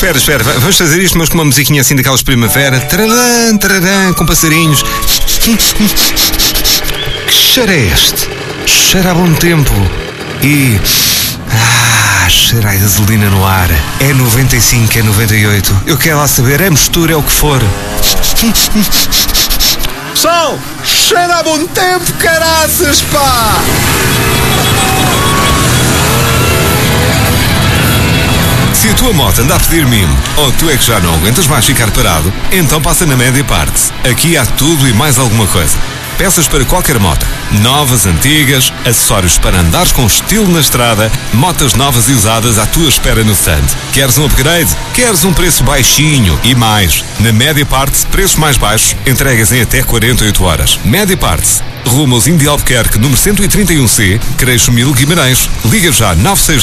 espera. Vamos fazer isto, mas com uma musiquinha assim daquelas primavera. Tararã, tararã, com passarinhos. Que cheiro é este? Cheira a bom tempo. E... cheira a gasolina no ar. É 95, é 98. Eu quero lá saber, é mistura, é o que for. Pessoal, cheira a bom tempo, caraças, pá! Se a tua moto anda a pedir mimo, ou tu é que já não aguentas mais ficar parado, então passa na Média Parts. Aqui há tudo e mais alguma coisa. Peças para qualquer moto, novas, antigas, acessórios para andares com estilo na estrada, motas novas e usadas à tua espera no stand. Queres um upgrade? Queres um preço baixinho e mais? Na Média Parts, preços mais baixos, entregas em até 48 horas. Média Parts, rumo aos de Albuquerque, número 131C, Creixo Mil Guimarães. Liga já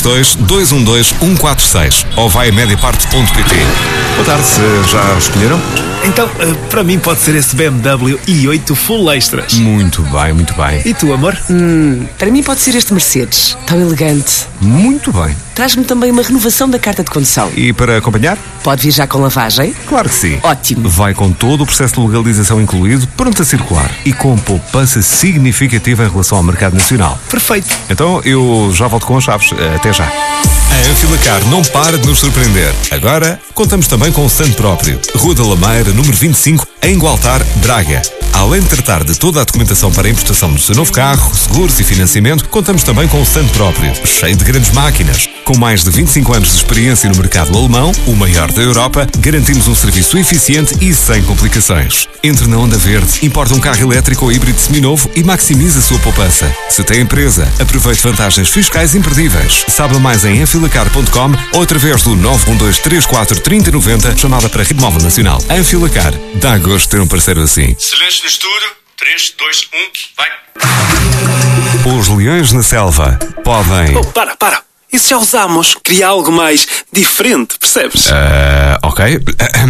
962-212-146 ou vai a mediapart.pt. Boa tarde, já escolheram? Então, para mim pode ser esse BMW i8 Full Extras. Muito bem, muito bem. E tu, amor? Para mim pode ser este Mercedes, tão elegante. Muito bem. Traz-me também uma renovação da carta de condução. E para acompanhar? Pode viajar com lavagem? Claro que sim. Ótimo. Vai com todo o processo de legalização incluído, pronto a circular e com poupança significativa em relação ao mercado nacional. Perfeito. Então eu já volto com as chaves. Até já. A Anfilacar não para de nos surpreender. Agora, contamos também com o stand próprio. Rua da Lameira, número 25, em Gualtar, Braga. Além de tratar de toda a documentação para a importação do seu novo carro, seguros e financiamento, contamos também com o stand próprio, cheio de grandes máquinas. Com mais de 25 anos de experiência no mercado alemão, o maior da Europa, garantimos um serviço eficiente e sem complicações. Entre na Onda Verde, importa um carro elétrico ou híbrido seminovo e maximize a sua poupança. Se tem empresa, aproveite vantagens fiscais imperdíveis. Saiba mais em anfilacar.com ou através do 912-34-3090, chamada para Rede Móvel Nacional. Anfilacar, dá gosto de ter um parceiro assim. Silêncio no estúdio. 3, 2, 1, vai. Os leões na selva podem... Oh, para. Isso já usámos. Queria algo mais diferente, percebes? Ok.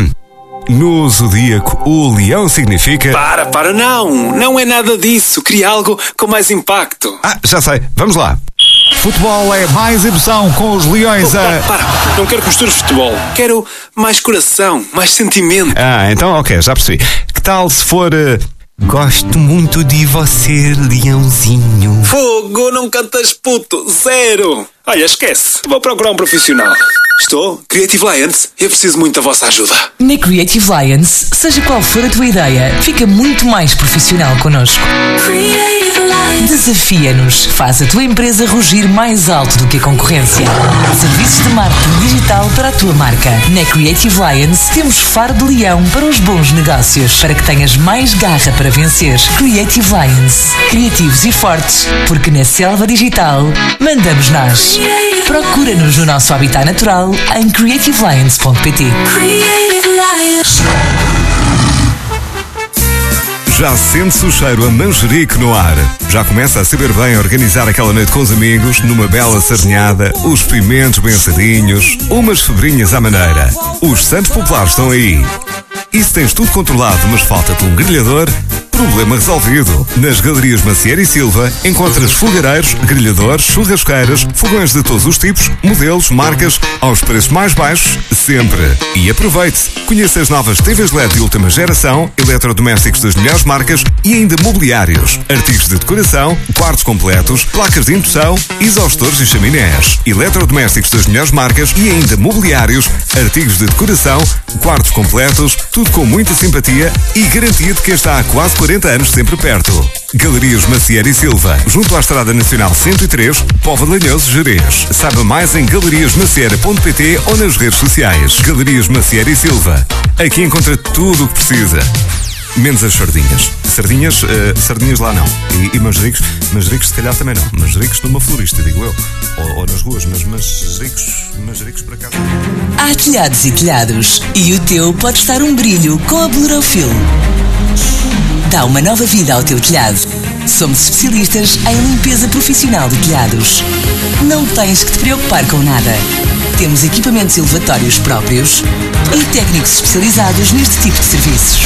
No zodíaco, o leão significa... Para, não é nada disso. Queria algo com mais impacto. Já sei. Vamos lá. Futebol é mais emoção com os leões Para. Não quero que mistures futebol. Quero mais coração, mais sentimento. Então ok, já percebi. Que tal se for... Gosto muito de você, leãozinho. Fogo, não cantas puto. 0. Olha, esquece. Vou procurar um profissional. Estou? Creative Lions. Eu preciso muito da vossa ajuda. Na Creative Lions, seja qual for a tua ideia, fica muito mais profissional connosco. Desafia-nos. Faz a tua empresa rugir mais alto do que a concorrência. Serviços de marketing digital para a tua marca. Na Creative Lions temos faro de leão para os bons negócios, para que tenhas mais garra para vencer. Creative Lions. Criativos e fortes, porque na selva digital mandamos nós. Procura-nos no nosso habitat natural em creativelions.pt. Já sente-se o cheiro a manjerico no ar. Já começa a saber bem organizar aquela noite com os amigos, numa bela sardinhada, os pimentos bem assadinhos, umas febrinhas à maneira. Os Santos Populares estão aí. E se tens tudo controlado, mas falta-te um grelhador, problema resolvido. Nas Galerias Macieira e Silva encontras fogareiros, grelhadores, churrasqueiras, fogões de todos os tipos, modelos, marcas, aos preços mais baixos, sempre. E aproveite! Conheça as novas TVs LED de última geração, eletrodomésticos das melhores marcas e ainda mobiliários, artigos de decoração, quartos completos, placas de indução, exaustores e chaminés, eletrodomésticos das melhores marcas e ainda mobiliários, artigos de decoração, quartos completos, tudo com muita simpatia e garantia de que está há quase 40 anos sempre perto. Galerias Macieira e Silva, junto à Estrada Nacional 103, Póvoa de Lanhoso, Gerês. Saiba mais em galeriasmacieira.pt ou nas redes sociais. Galerias Macieira e Silva. Aqui encontra tudo o que precisa. Menos as sardinhas. Sardinhas lá não. E manjericos se calhar também não. Manjericos numa florista, digo eu. Ou nas ruas, mas manjericos para cá. Há telhados e telhados. E o teu pode estar um brilho com a Blurofil. Dá uma nova vida ao teu telhado. Somos especialistas em limpeza profissional de telhados. Não tens que te preocupar com nada. Temos equipamentos elevatórios próprios e técnicos especializados neste tipo de serviços.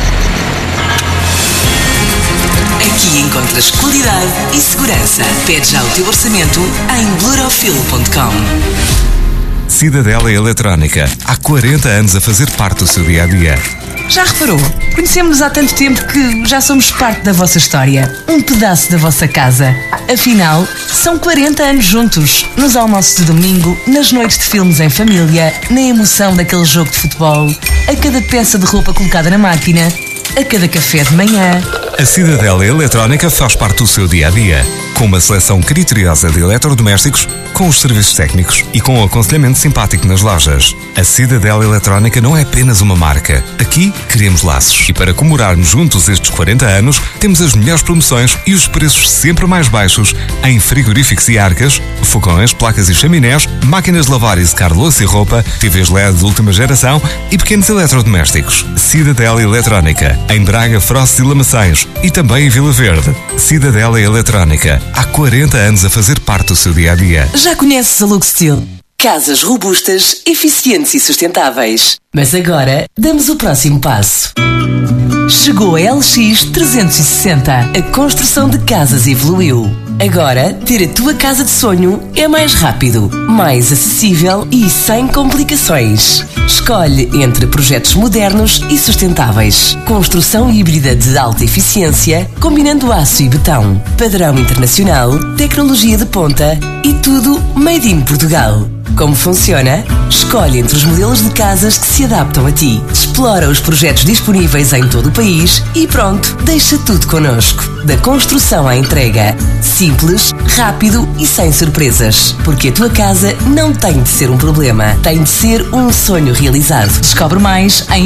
Aqui encontras qualidade e segurança. Pede já o teu orçamento em blurofil.com. Cidadela Eletrónica. Há 40 anos a fazer parte do seu dia-a-dia. Já reparou? Conhecemos-nos há tanto tempo que já somos parte da vossa história. Um pedaço da vossa casa. Afinal, são 40 anos juntos. Nos almoços de domingo, nas noites de filmes em família, na emoção daquele jogo de futebol, a cada peça de roupa colocada na máquina, a cada café de manhã. A Cidadela Eletrónica faz parte do seu dia-a-dia, com uma seleção criteriosa de eletrodomésticos, com os serviços técnicos e com o aconselhamento simpático nas lojas. A Cidadela Eletrónica não é apenas uma marca. Aqui queremos laços. E para comemorarmos juntos estes 40 anos, temos as melhores promoções e os preços sempre mais baixos em frigoríficos e arcas, fogões, placas e chaminés, máquinas de lavar e secar louça e roupa, TVs LED de última geração e pequenos eletrodomésticos. Cidadela Eletrónica, em Braga, Frost e Lamaçães e também em Vila Verde. Cidadela Eletrónica, há 40 anos a fazer parte do seu dia-a-dia. Já conheces a Luxsteel? Casas robustas, eficientes e sustentáveis. Mas agora, damos o próximo passo. Chegou a LX 360. A construção de casas evoluiu. Agora, ter a tua casa de sonho é mais rápido, mais acessível e sem complicações. Escolhe entre projetos modernos e sustentáveis. Construção híbrida de alta eficiência, combinando aço e betão. Padrão internacional, tecnologia de ponta e tudo made in Portugal. Como funciona? Escolhe entre os modelos de casas que se adaptam a ti. Explora os projetos disponíveis em todo o país e pronto, deixa tudo connosco. Da construção à entrega. Simples, rápido e sem surpresas. Porque a tua casa não tem de ser um problema, tem de ser um sonho realizado. Descobre mais em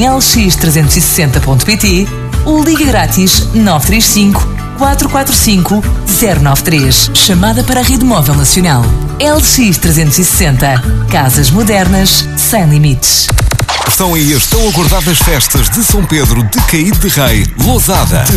lx360.pt ou liga grátis 935 445 093. Chamada para a Rede Móvel Nacional. LX 360. Casas modernas sem limites. Estão aí as tão aguardadas festas de São Pedro de Caído de Rei, Lousada.